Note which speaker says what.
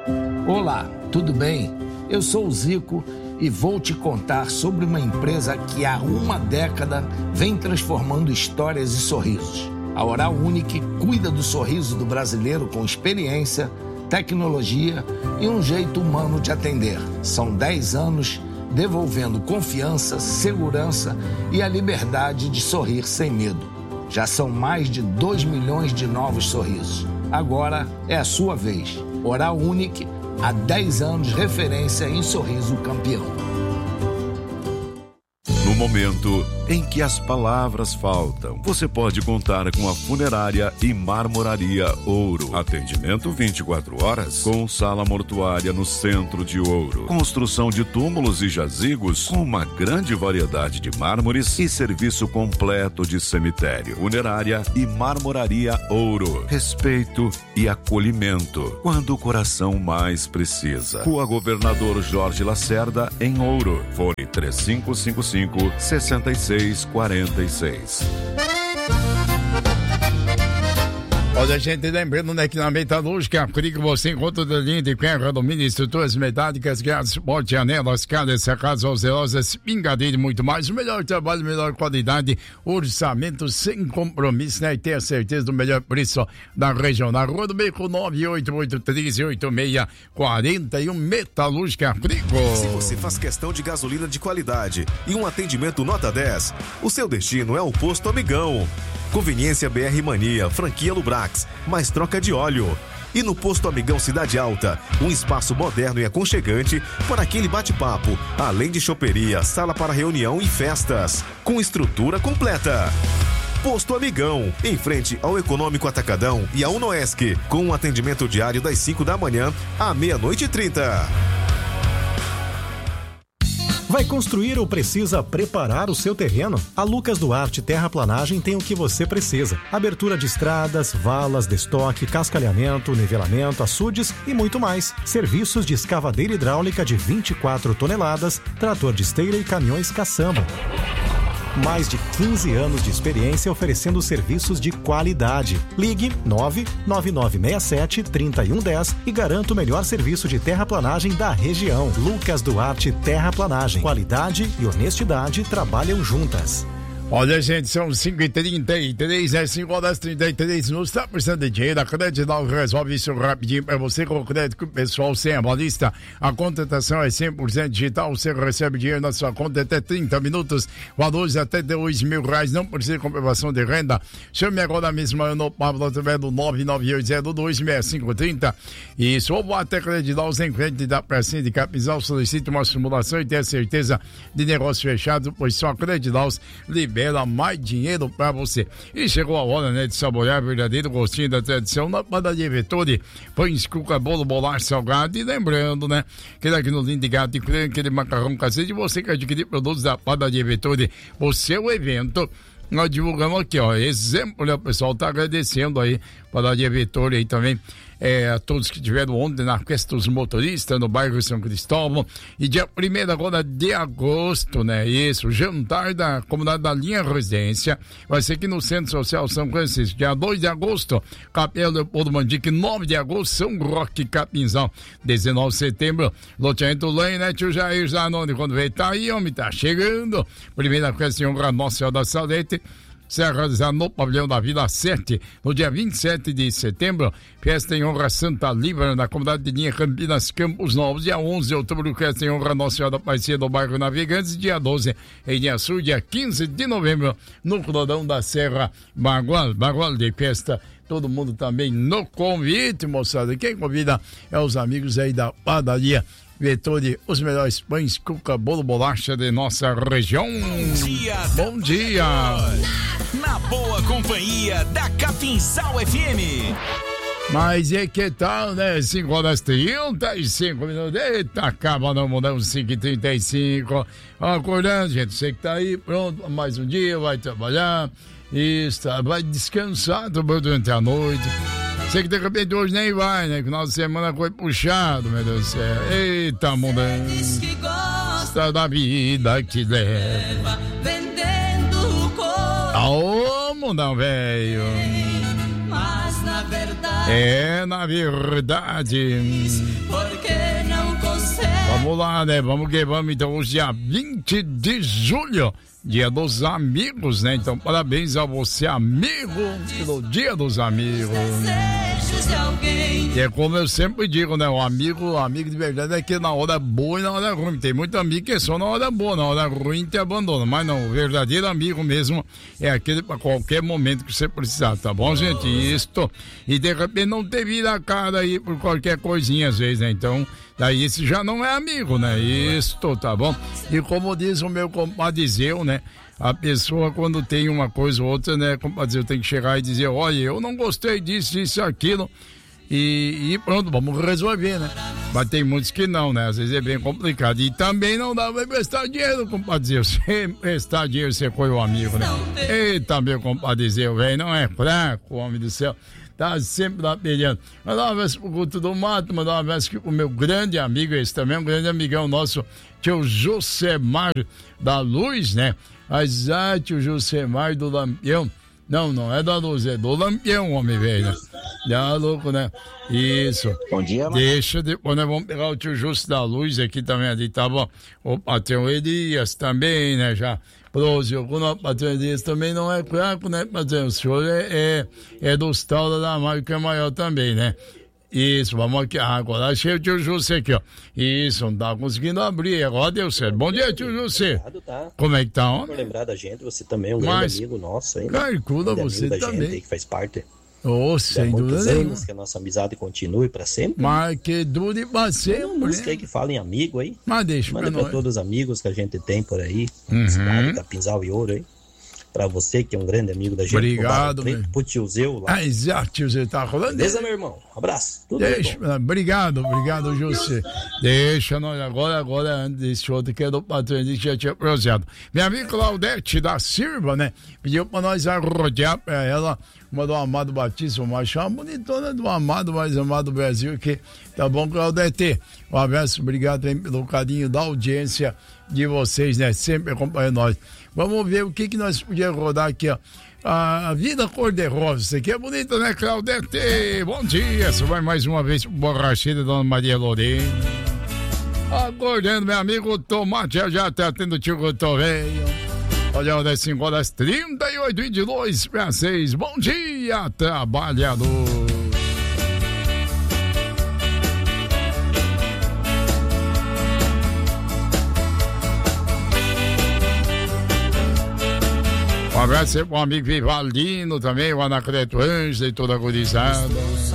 Speaker 1: Olá, tudo bem? Eu sou o Zico e vou te contar sobre uma empresa que há uma década vem transformando histórias e sorrisos. A Oral Unique cuida do sorriso do brasileiro com experiência, tecnologia e um jeito humano de atender. São 10 anos devolvendo confiança, segurança e a liberdade de sorrir sem medo. Já são mais de 2 milhões de novos sorrisos. Agora é a sua vez. Oral Unique, há 10 anos, referência em sorriso campeão.
Speaker 2: No momento em que as palavras faltam, você pode contar com a Funerária e Marmoraria Ouro. Atendimento 24 horas, com sala mortuária no centro de Ouro. Construção de túmulos e jazigos com uma grande variedade de mármores e serviço completo de cemitério. Funerária e Marmoraria Ouro. Respeito e acolhimento quando o coração mais precisa. Rua Governador Jorge Lacerda, em Ouro. Fone 3555-6646.
Speaker 3: Olha, gente, lembrando, né, que na Metalúrgica Aprico você encontra o linha de ferro, alumínio, estruturas metálicas, gás, suporte, anelas, calhas, serradas, alcerosas, pingadeira e muito mais. O melhor trabalho, melhor qualidade, orçamento sem compromisso, né? E ter a certeza do melhor preço da região. Na Rua do Beco, 988138641, Metalúrgica Aprico.
Speaker 4: Se você faz questão de gasolina de qualidade e um atendimento nota 10, o seu destino é o Posto Amigão. Conveniência BR Mania, franquia Lubrax, mais troca de óleo. E no Posto Amigão Cidade Alta, um espaço moderno e aconchegante para aquele bate-papo, além de choperia, sala para reunião e festas, com estrutura completa. Posto Amigão, em frente ao Econômico Atacadão e à Unoesc, com um atendimento diário das 5 da manhã à 00:30.
Speaker 5: Vai construir ou precisa preparar o seu terreno? A Lucas Duarte Terraplanagem tem o que você precisa. Abertura de estradas, valas, destoque, cascalhamento, nivelamento, açudes e muito mais. Serviços de escavadeira hidráulica de 24 toneladas, trator de esteira e caminhões caçamba. Mais de 15 anos de experiência oferecendo serviços de qualidade. Ligue 99967-3110 e garanta o melhor serviço de terraplanagem da região. Lucas Duarte Terraplanagem. Qualidade e honestidade trabalham juntas.
Speaker 3: Olha, gente, são 5h33, né? 5h33 minutos. Tá precisando de dinheiro? A Credinal resolve isso rapidinho pra você com o crédito pessoal sem avalista. A contratação é 100% digital. Você recebe dinheiro na sua conta até 30 minutos. Valores até R$2.000. Não precisa de comprovação de renda. Chame agora mesmo no Pablo através do 998026530. Isso, ou vá até Credinal sem frente da pracinha de Capinzal. Solicite uma simulação e tenha certeza de negócio fechado, pois só a Credinal libera mais dinheiro pra você. E chegou a hora, né, de saborear o verdadeiro gostinho da tradição na padaria Vettori. Pães, cuca, bolo, bolacha, salgado. E lembrando, né, que daqui no Lindo de Gato e creme, aquele macarrão caseiro, você quer adquirir produtos da padaria Vettori. O seu evento, nós divulgamos aqui, ó, exemplo, né, o pessoal tá agradecendo aí, padaria Vettori aí também. A todos que tiveram ontem na festa dos motoristas no bairro São Cristóvão. E dia 1º agora de agosto, né? Isso, jantar da comunidade da Linha Residência vai ser aqui no Centro Social São Francisco. Dia 2 de agosto, Capela Leopoldo Mandique. 9 de agosto, São Roque Capinzal. 19 de setembro, loteamento Lane, né? Tio Jair Zanoni, quando veio, tá aí, homem, tá chegando. Primeira festa em honra a Nossa Senhora da Salete. Será realizada no Pavilhão da Vila 7, no dia 27 de setembro, festa em honra a Santa Líbera, na comunidade de Linha Campinas, Campos Novos. Dia 11 de outubro, festa em honra a Nossa Senhora da Aparecida, do bairro Navegantes. Dia 12 em Linha Sul. Dia 15 de novembro, no Clodão da Serra, Bagual de festa. Todo mundo também no convite, moçada. Quem convida é os amigos aí da padaria Vettori, os melhores pães, cuca, bolo, bolacha de nossa região. Bom dia.
Speaker 6: Na boa companhia da Capinzal FM.
Speaker 3: Mas e que tal, né? 5h35 minutos. Eita, acaba não mudando 5h35. Acordando, gente. Você que tá aí, pronto, mais um dia, vai trabalhar. Isso, vai descansar durante a noite. Sei que de repente hoje nem vai, né? Final de semana foi puxado, meu Deus do céu. Eita, mudança da vida que leva vendendo o corpo. Ô, mundão velho.
Speaker 7: Mas na verdade
Speaker 3: Na verdade. Vamos lá, né? Vamos que vamos. Então, hoje, dia 20 de julho, dia dos amigos, né? Então, parabéns a você, amigo, pelo dia dos amigos. E é como eu sempre digo, né? O amigo de verdade é que na hora boa e na hora ruim. Tem muito amigo que é só na hora boa, na hora ruim te abandona. Mas não, o verdadeiro amigo mesmo é aquele para qualquer momento que você precisar, tá bom, gente? Isto. E de repente não te vira a cara aí por qualquer coisinha às vezes, né? Então, daí esse já não é amigo, né? Isto, tá bom? E como diz o meu compadre Zeu, né? A pessoa, quando tem uma coisa ou outra, né, compadre, tem que chegar e dizer, olha, eu não gostei disso, isso e aquilo, e pronto, vamos resolver, né? Mas tem muitos que não, né? Às vezes é bem complicado. E também não dá pra emprestar dinheiro, compadre. Se emprestar dinheiro, você foi o amigo, né? Eita, meu compadre, velho, não é fraco, homem do céu. Tá sempre lá pedindo. Mandar uma vez pro Culto do Mato, mandar uma vez pro meu grande amigo, esse também é um grande amigão nosso, tio Josemar da Luz, né? Mas, tio Josemar do Lampião. Não é da Luz, é do Lampião, homem velho. Já louco, né? Isso.
Speaker 7: Bom dia, mano.
Speaker 3: Deixa, depois nós vamos pegar o tio Justo da Luz aqui também, ali, tá bom? O patrão Elias também, né? Já. O patrão Elias também não é fraco, né, patrão? O senhor é dos tal da marca que é maior também, né? Isso, vamos aqui. Agora achei o tio José aqui, ó. Isso, não tá conseguindo abrir. Agora deu certo. Bom dia, tio José.
Speaker 7: Tá.
Speaker 3: Como é que tá, ó?
Speaker 7: Por lembrar da gente, você também é um grande amigo nosso, hein?
Speaker 3: Calcula você também.
Speaker 7: Gente, que faz parte.
Speaker 3: Sem dúvida nenhuma.
Speaker 7: Que a nossa amizade continue pra sempre.
Speaker 3: Mas que dure pra sempre.
Speaker 7: Tem uma música aí que fala em amigo aí.
Speaker 3: Mas deixa
Speaker 7: manda pra todos os amigos que a gente tem por aí. Cidade, Capinzal e Ouro aí. Pra você que é um grande amigo da gente.
Speaker 3: Obrigado, meu.
Speaker 7: Pro tio Zeu lá.
Speaker 3: Exato, tio Zeu tá rolando.
Speaker 7: Beleza, meu irmão? Abraço.
Speaker 3: Tudo bom. Obrigado, José. Deixa nós agora, antes desse outro que é do patrão que já tinha projeto. Minha amiga Claudete da Silva, né? Pediu pra nós arrodear pra ela uma do Amado Batista, uma chama bonitona do Amado, mais amado Brasil, que tá bom, Claudete? Um abraço, obrigado aí pelo carinho da audiência de vocês, né? Sempre acompanhando nós. Vamos ver o que nós podíamos rodar aqui, ó. A Vida Cor-de-Rosa. Isso aqui é bonito, né, Claudete? Bom dia. Você vai mais uma vez pro Borracheira, Dona Maria Lorena. Acordando, meu amigo Tomate, já tá tendo tio Cotoveio. Olha, das 5 horas 38:22 para 6. Bom dia, trabalhador. Um abraço para o amigo Vivaldino também, o Anacleto Ângelo e toda a gurizada.